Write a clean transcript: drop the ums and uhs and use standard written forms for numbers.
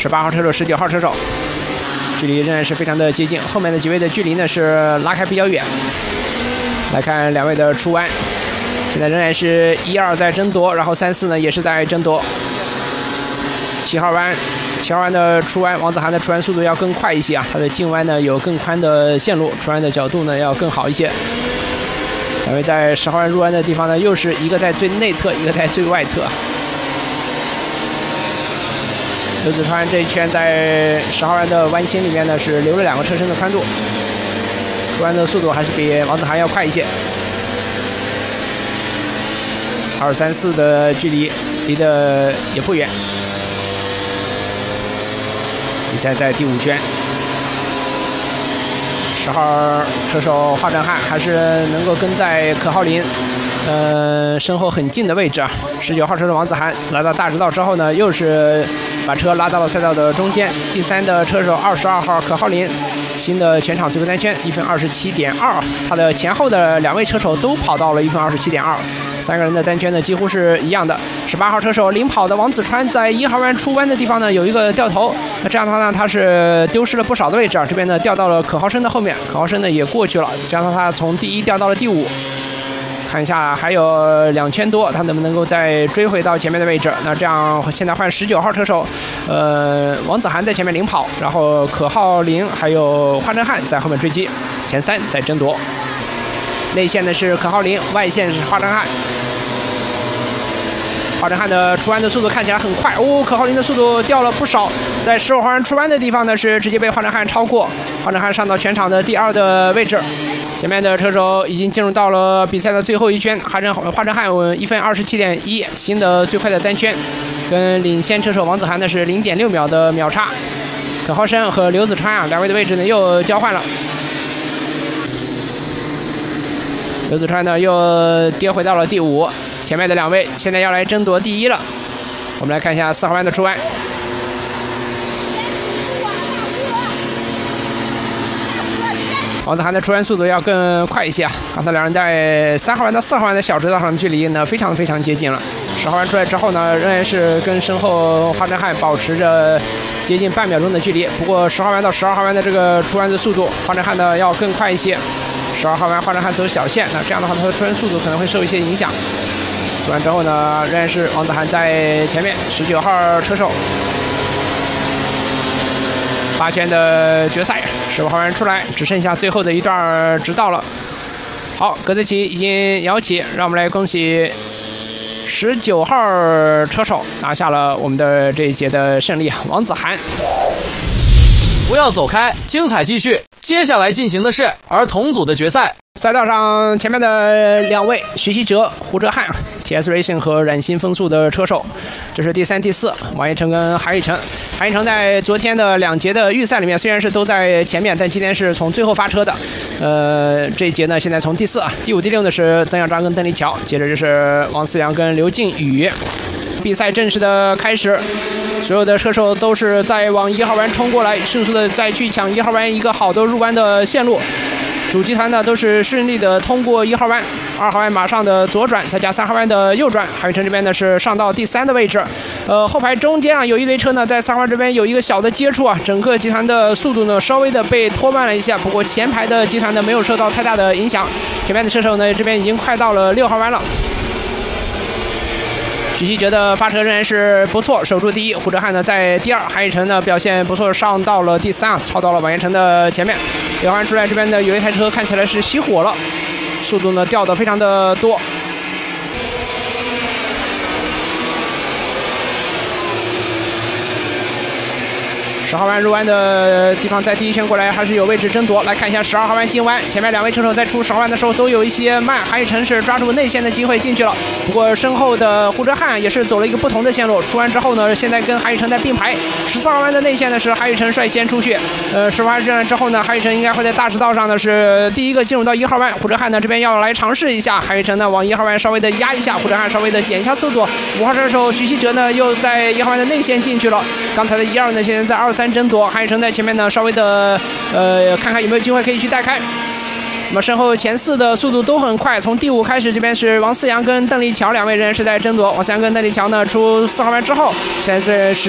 18号车手、19号车手，距离仍然是非常的接近。后面的几位的距离呢是拉开比较远。来看两位的出弯，现在仍然是1、2在争夺，然后3、4呢也是在争夺。7号弯的出弯，王子涵的出弯速度要更快一些啊，他的进弯呢有更宽的线路，出弯的角度呢要更好一些。两位在10号弯入弯的地方呢，又是一个在最内侧，一个在最外侧。刘子川这一圈在10号弯的弯心里面呢，是留了2个车身的宽度，出弯的速度还是比王子涵要快一些。2、3、4的距离离得也不远。比赛在第5圈，10号车手华振汉还是能够跟在可浩林身后很近的位置啊。19号车手王子涵来到大直道之后呢，又是把车拉到了赛道的中间。第3的车手22号可浩林，新的全场最后单圈1分27.2，他的前后的2位车手都跑到了1分27.2。3个人的单圈呢几乎是一样的。18号车手领跑的王子川在1号弯出弯的地方呢有一个掉头，那这样的话呢他是丢失了不少的位置啊。这边呢掉到了可浩生的后面，可浩生呢也过去了，这样的话他从第1掉到了第5。看一下还有2圈多，他能不能够再追回到前面的位置？那这样现在换19号车手，王子涵在前面领跑，然后可浩林还有华振汉在后面追击，前3在争夺。内线的是可浩林，外线是华振汉。华振汉的出弯的速度看起来很快哦，可浩林的速度掉了不少，在15号弯出弯的地方呢是直接被华振汉超过，华振汉上到全场的第2的位置。前面的车手已经进入到了比赛的最后一圈，华振汉1分27.1，新的最快的单圈，跟领先车手王子涵呢是0.6秒的秒差。可浩生和刘子川啊，2位的位置呢又交换了。刘子川呢又跌回到了第5，前面的2位现在要来争夺第1了。我们来看一下4号弯的出弯。王子涵的出弯速度要更快一些啊！刚才2人在3号弯到4号弯的小直道上的距离呢非常接近了。10号弯出来之后呢，仍然是跟身后华振汉保持着接近半秒钟的距离。不过10号弯到12号弯的这个出弯的速度，华振汉呢要更快一些。12号弯华振汉走小线，那这样的话他的出弯速度可能会受一些影响。出弯之后呢，仍然是王子涵在前面，19号车手。8圈的决赛，15号弯出来，只剩下最后的一段直道了。好，格子旗已经摇起，让我们来恭喜19号车手拿下了我们的这一节的胜利，王子涵。 不要走开，精彩继续。接下来进行的是儿童组的决赛。 赛道上前面的2位徐希哲、胡哲瀚 ，TS Racing 和冉星风速的车手，这是第3、第4，王彦成跟韩宇成。韩宇成在昨天的2节的预赛里面虽然是都在前面，但今天是从最后发车的。这一节呢，现在从第4、第5、第6呢是曾耀章跟邓丽乔，接着就是王思阳跟刘靖宇。比赛正式的开始，所有的车手都是在往1号弯冲过来，迅速的再去抢1号弯一个好的入弯的线路。主集团呢都是顺利的通过1号弯，2号弯马上的左转，再加3号弯的右转。韩宇成这边呢是上到第3的位置，后排中间啊有一堆车呢在3号弯这边有一个小的接触啊，整个集团的速度呢稍微的被拖慢了一下，不过前排的集团呢没有受到太大的影响。前面的车手呢这边已经快到了6号弯了。许希哲的发车仍然是不错，守住第1。胡哲瀚呢在第2，韩宇成呢表现不错，上到了第3啊，超到了王彦成的前面。6号弯出来这边的有一台车看起来是熄火了，速度呢掉得非常的多。10号弯入弯的地方，在第1圈过来还是有位置争夺。来看一下12号弯进弯，前面2位车手在出10号弯的时候都有一些慢，韩宇成是抓住内线的机会进去了。不过身后的胡哲瀚也是走了一个不同的线路，出弯之后呢，现在跟韩宇成在并排。14号弯的内线呢是韩宇成率先出去，10号弯之后呢，韩宇成应该会在大直道上呢是第一个进入到1号弯。胡哲瀚呢这边要来尝试一下，韩宇成呢往1号弯稍微的压一下，胡哲瀚稍微的减一下速度。5号车手徐希哲呢又在1号弯的内线进去了，刚才的1、2呢现在在2、3争夺，韩宇成在前面呢稍微的看看有没有机会可以去带开。那么身后前4的速度都很快，从第5开始，这边是王思阳跟邓丽乔2位仍然是在争夺。王思阳跟邓丽乔呢出4号弯之后，现在这是